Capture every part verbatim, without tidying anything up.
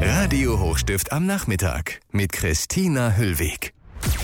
Radio Hochstift am Nachmittag mit Christina Hüllweg.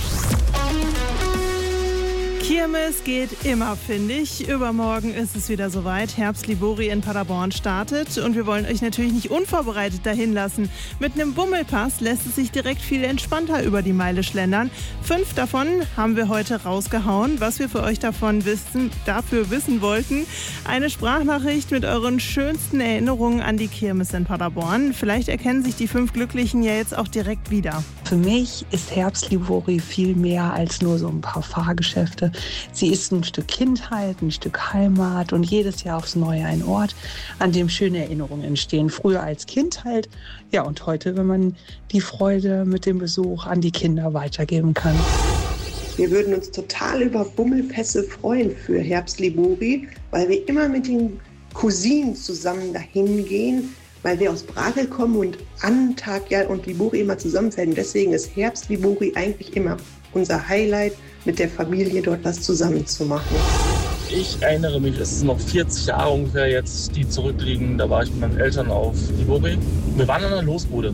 Kirmes geht immer, finde ich. Übermorgen ist es wieder soweit. Herbst-Libori in Paderborn startet und wir wollen euch natürlich nicht unvorbereitet dahin lassen. Mit einem Bummelpass lässt es sich direkt viel entspannter über die Meile schlendern. Fünf davon haben wir heute rausgehauen. Was wir für euch davon wissen, dafür wissen wollten, eine Sprachnachricht mit euren schönsten Erinnerungen an die Kirmes in Paderborn. Vielleicht erkennen sich die fünf Glücklichen ja jetzt auch direkt wieder. Für mich ist Herbst-Libori viel mehr als nur so ein paar Fahrgeschäfte. Sie ist ein Stück Kindheit, ein Stück Heimat und jedes Jahr aufs Neue ein Ort, an dem schöne Erinnerungen entstehen. Früher als Kind halt, ja, und heute, wenn man die Freude mit dem Besuch an die Kinder weitergeben kann. Wir würden uns total über Bummelpässe freuen für Herbst-Libori, weil wir immer mit den Cousinen zusammen dahin gehen, weil wir aus Brakel kommen und Antakya und Libori immer zusammenfällen. Deswegen ist Herbst-Libori eigentlich immer unser Highlight, mit der Familie dort was zusammen zu machen. Ich erinnere mich, es ist noch vierzig Jahre ungefähr jetzt, die zurückliegen. Da war ich mit meinen Eltern auf Libori. Wir waren an einer Losbude.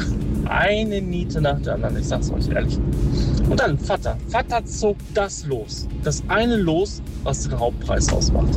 Eine Niete nach der anderen, ich sag's euch ehrlich. Und dann Vater. Vater zog das Los. Das eine Los, was den Hauptpreis ausmachte.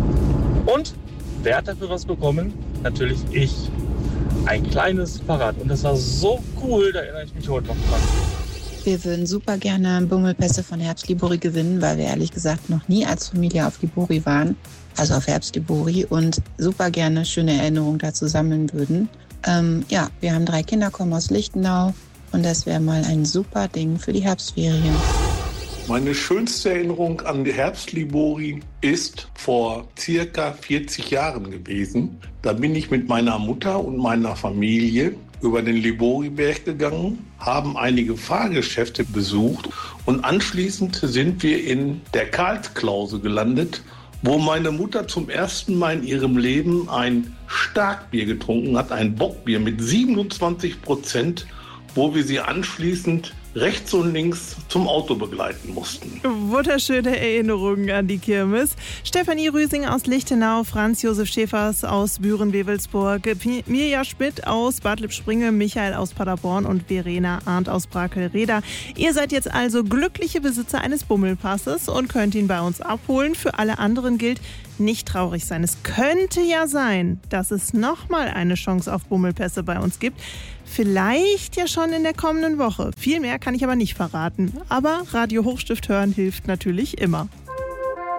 Und wer hat dafür was bekommen? Natürlich ich. Ein kleines Fahrrad. Und das war so cool, da erinnere ich mich heute noch dran. Wir würden super gerne Bummelpässe von Herbst-Libori gewinnen, weil wir ehrlich gesagt noch nie als Familie auf Libori waren, also auf Herbst-Libori, und super gerne schöne Erinnerungen dazu sammeln würden. Ähm, ja, wir haben drei Kinder, kommen aus Lichtenau und das wäre mal ein super Ding für die Herbstferien. Meine schönste Erinnerung an die Herbst-Libori ist vor circa vierzig Jahren gewesen. Da bin ich mit meiner Mutter und meiner Familie über den Liboriberg gegangen, haben einige Fahrgeschäfte besucht und anschließend sind wir in der Karlsklause gelandet, wo meine Mutter zum ersten Mal in ihrem Leben ein Starkbier getrunken hat, ein Bockbier mit siebenundzwanzig Prozent, wo wir sie anschließend rechts und links zum Auto begleiten mussten. Wunderschöne Erinnerungen an die Kirmes. Stefanie Rüsing aus Lichtenau, Franz Josef Schäfers aus Büren-Wewelsburg, Mirja Schmidt aus Bad Lippspringe, Michael aus Paderborn und Verena Arndt aus Brakel-Reda. Ihr seid jetzt also glückliche Besitzer eines Bummelpasses und könnt ihn bei uns abholen. Für alle anderen gilt, nicht traurig sein. Es könnte ja sein, dass es nochmal eine Chance auf Bummelpässe bei uns gibt. Vielleicht ja schon in der kommenden Woche. Viel mehr kann ich aber nicht verraten. Aber Radio Hochstift hören hilft natürlich immer.